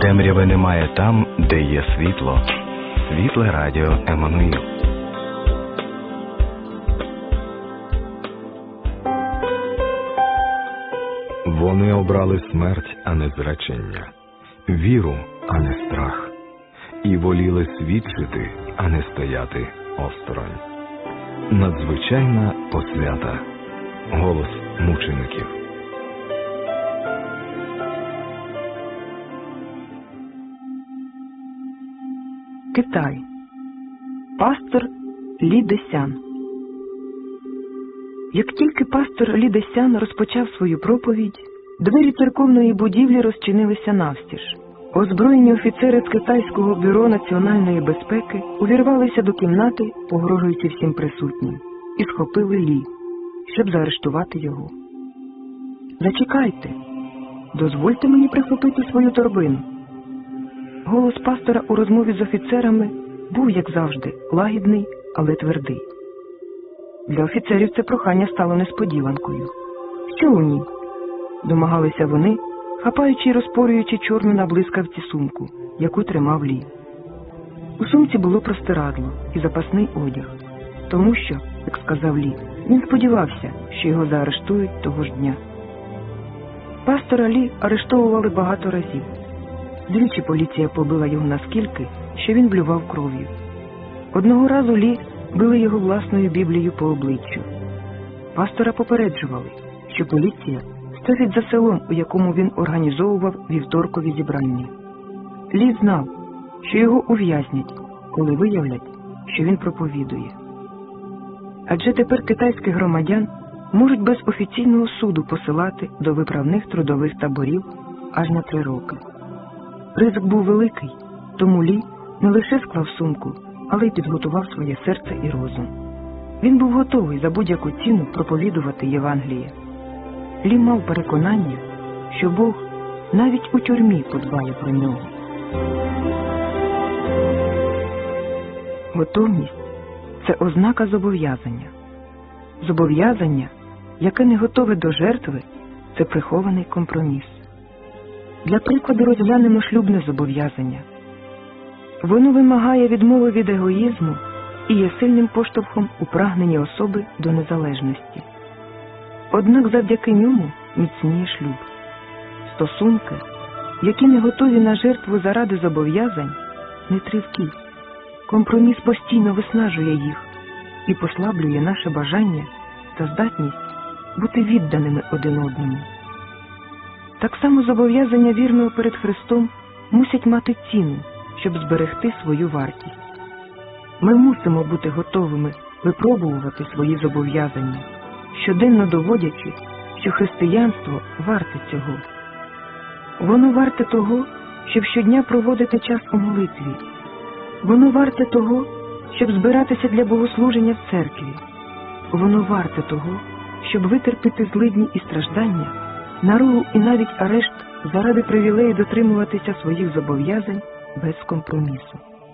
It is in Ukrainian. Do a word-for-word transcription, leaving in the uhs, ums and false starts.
Темряви немає там, де є світло. Світле радіо Еммануїл. Вони обрали смерть, а не зречення, віру, а не страх, і воліли свідчити, а не стояти осторонь. Надзвичайна посвята. Голос мучеників. Китай. Пастор Лі Десян. Як тільки пастор Лі Десян розпочав свою проповідь, двері церковної будівлі розчинилися навстіж. Озброєні офіцери з Китайського бюро національної безпеки увірвалися до кімнати, погрожуючи всім присутнім, і схопили Лі, щоб заарештувати його. «Зачекайте! Дозвольте мені прихопити свою торбину!» Голос пастора у розмові з офіцерами був, як завжди, лагідний, але твердий. Для офіцерів це прохання стало несподіванкою. «Що у ній?» – домагалися вони, хапаючи і розпорюючи чорну на блискавці сумку, яку тримав Лі. У сумці було простирадло і запасний одяг, тому що, як сказав Лі, він сподівався, що його заарештують того ж дня. Пастора Лі арештовували багато разів. Двічі поліція побила його наскільки, що він блював кров'ю. Одного разу Лі били його власною Біблією по обличчю. Пастора попереджували, що поліція стежить за селом, у якому він організовував вівторкові зібрання. Лі знав, що його ув'язнять, коли виявлять, що він проповідує. Адже тепер китайських громадян можуть без офіційного суду посилати до виправних трудових таборів аж на три роки. Ризик був великий, тому Лі не лише склав сумку, але й підготував своє серце і розум. Він був готовий за будь-яку ціну проповідувати Євангеліє. Лі мав переконання, що Бог навіть у тюрмі подбає про нього. Готовність – це ознака зобов'язання. Зобов'язання, яке не готове до жертви, це прихований компроміс. Для прикладу розглянемо шлюбне зобов'язання. Воно вимагає відмови від егоїзму і є сильним поштовхом у прагненні особи до незалежності. Однак завдяки ньому міцніє шлюб. Стосунки, які не готові на жертву заради зобов'язань, не тривкі. Компроміс постійно виснажує їх і послаблює наше бажання та здатність бути відданими один одному. Так само зобов'язання вірного перед Христом мусять мати ціну, щоб зберегти свою вартість. Ми мусимо бути готовими випробувати свої зобов'язання, щоденно доводячи, що християнство варте цього. Воно варте того, щоб щодня проводити час у молитві. Воно варте того, щоб збиратися для богослуження в церкві. Воно варте того, щоб витерпіти злидні і страждання, наругу і навіть арешт заради привілею дотримуватися своїх зобов'язань без компромісу.